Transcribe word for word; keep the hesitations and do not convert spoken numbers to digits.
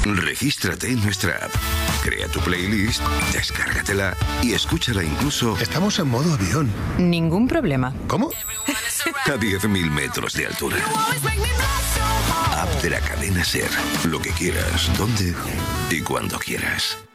Regístrate en nuestra app, crea tu playlist, descárgatela y escúchala incluso... Estamos en modo avión. Ningún problema. ¿Cómo? A diez mil metros de altura. App de la cadena SER. Lo que quieras, donde y cuando quieras.